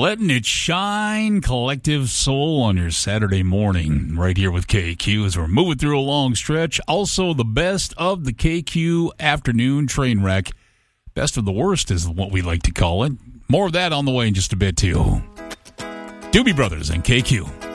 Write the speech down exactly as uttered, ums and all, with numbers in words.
Letting it shine, Collective Soul on your Saturday morning, right here with K Q as we're moving through a long stretch. Also, the best of the K Q afternoon train wreck. Best of the worst is what we like to call it. More of that on the way in just a bit, too. Doobie Brothers and K Q.